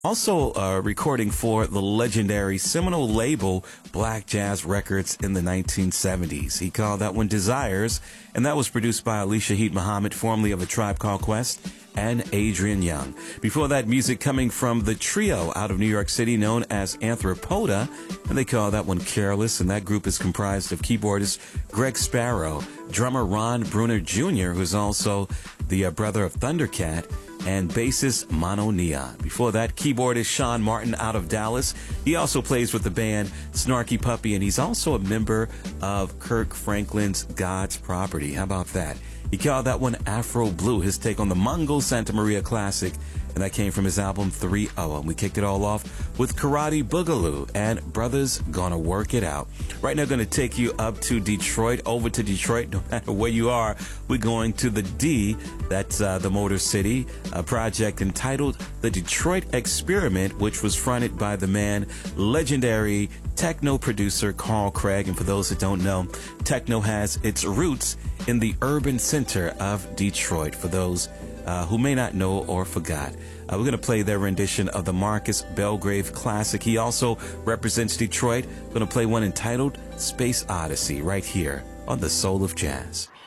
Also recording for the legendary seminal label Black Jazz Records in the 1970s. He called that one Desires, and that was produced by Ali Shaheed Muhammad, formerly of A Tribe Called Quest, and Adrian Young. Before that, music coming from the trio out of New York City known as Anthropoda, and they call that one Careless, and that group is comprised of keyboardist Greg Sparrow, drummer Ron Bruner Jr., who's also the brother of Thundercat, and bassist Mono Neon. Before that, keyboardist Sean Martin out of Dallas. He also plays with the band Snarky Puppy, and he's also a member of Kirk Franklin's God's Property. How about that? He called that one Afro Blue, his take on the Mongo Santa Maria classic, and that came from his album 3-0. And we kicked it all off with Karate Boogaloo and Brothers Gonna Work It Out. Right now, going to take you up to Detroit, over to Detroit. No matter where you are, we're going to the D, that's the Motor City, a project entitled The Detroit Experiment, which was fronted by the man, legendary techno producer Carl Craig. And for those that don't know, techno has its roots in the urban center of Detroit, for those who may not know or forgot. We're going to play their rendition of the Marcus Belgrave classic. He also represents Detroit. We're going to play one entitled Space Odyssey right here on The Soul of Jazz.